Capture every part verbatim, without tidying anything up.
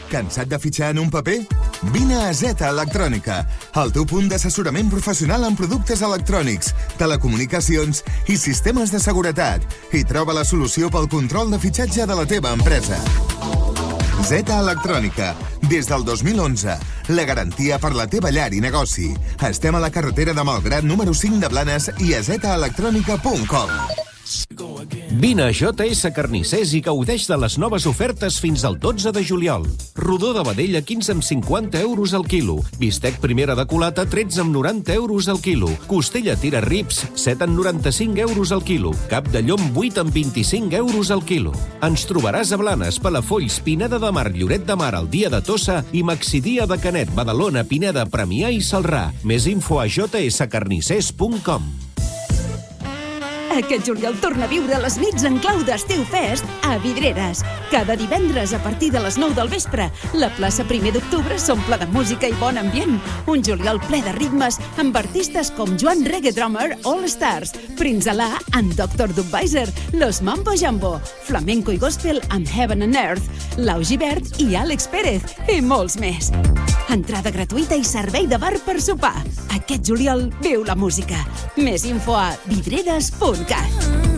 Cansat de fitxar en un paper? Vine a Z Electrònica, el teu punt d'assessorament professional en productes electrònics, telecomunicacions i sistemes de seguretat, i troba la solució pel control de fitxatge de la teva empresa. Z Electrònica, des del dos mil onze, la garantia per la teva llar i negoci. Estem a la carretera de Malgrat número cinc de Blanes i a z electrònica punt com. Vine a J S Carnissers i gaudeix de les noves ofertes fins al dotze de juliol. Rodó de vedella quinze amb cinquanta euros al quilo. Bistec primera de culata tretze amb noranta euros al quilo. Costella tira rips set amb noranta-cinc euros al quilo. Cap de llom vuit amb vint-i-cinc euros al quilo. Ens trobaràs a Blanes, Palafolls, Pineda de Mar, Lloret de Mar, el dia de Tossa i Maxidia de Canet, Badalona, Pineda, Premià i Celrà. Més info a j s carnissers punt com. Aquest juliol torna a viure les nits en clau d'Estiu Fest a Vidreres. Cada divendres a partir de les nou del vespre, la plaça primer d'octubre s'omple de música i bon ambient. Un juliol ple de ritmes amb artistes com Joan Reggae Drummer, All Stars, Prince Alà and doctor Dubweiser, Los Mambo Jambo, Flamenco i Gospel amb Heaven and Earth, Lau Gibert i Àlex Pérez, i molts més. Entrada gratuïta i servei de bar per sopar. Aquest juliol viu la música. Més info a vidreres punt cat.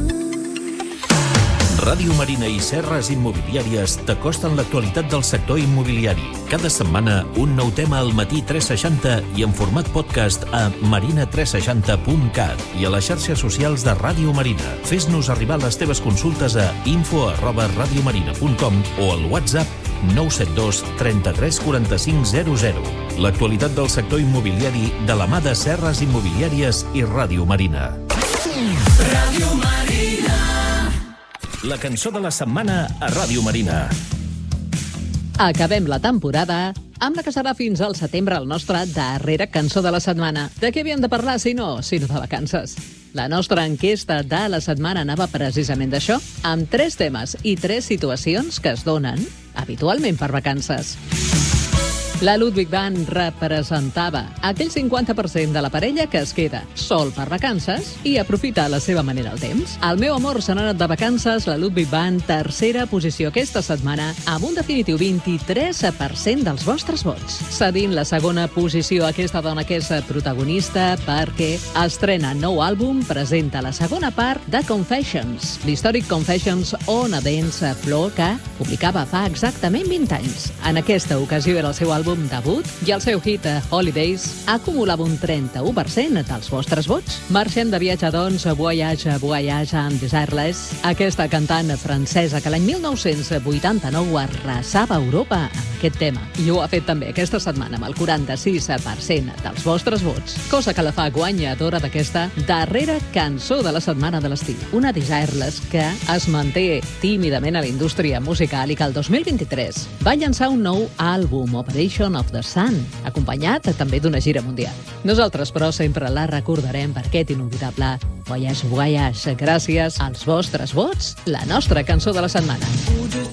Ràdio Marina i Serres Immobiliàries t'acosten l'actualitat del sector immobiliari. Cada setmana, un nou tema al Matí tres seixanta i en format podcast a marina tres seixanta punt cat i a les xarxes socials de Ràdio Marina. Fes-nos arribar les teves consultes a info arroba radiomarina punt com o al WhatsApp nou set dos trenta-tres quaranta-cinc zero zero. L'actualitat del sector immobiliari de la mà de Serres Immobiliàries i Ràdio Marina. Ràdio Marina. La cançó de la setmana a Ràdio Marina. Acabem la temporada amb la que serà fins al setembre el nostre darrera cançó de la setmana. De què havíem de parlar, si no, sinó de vacances? La nostra enquesta de la setmana anava precisament d'això, amb tres temes i tres situacions que es donen habitualment per vacances. La Ludwig Band representava aquell cinquanta per cent de la parella que es queda sol per vacances i aprofita a la seva manera el temps. El meu amor se n'ha anat de vacances, la Ludwig Band, tercera posició aquesta setmana, amb un definitiu vint-i-tres per cent dels vostres vots. Cedint la segona posició a aquesta dona que és protagonista perquè estrena nou àlbum, presenta la segona part de Confessions, l'històric Confessions on a Dance Floor que publicava fa exactament vint anys. En aquesta ocasió era el seu àlbum debut i el seu hit Holidays acumulava un trenta-u per cent dels vostres vots. Marxem de viatge, doncs, Voyage, Voyage and Desireless, aquesta cantant francesa que l'any mil nou-cents vuitanta-nou arrasava a Europa amb aquest tema. I ho ha fet també aquesta setmana amb el quaranta-sis per cent dels vostres vots, cosa que la fa guanyadora d'aquesta darrera cançó de la setmana de l'estiu. Una Desireless que es manté tímidament a la indústria musical i que el dos mil vint-i-tres va llançar un nou àlbum, Operation of the Sun, acompanyat també d'una gira mundial. Nosaltres, però, sempre la recordarem per aquest inolvidable Voyage, Voyage. Gràcies als vostres vots, la nostra cançó de la setmana.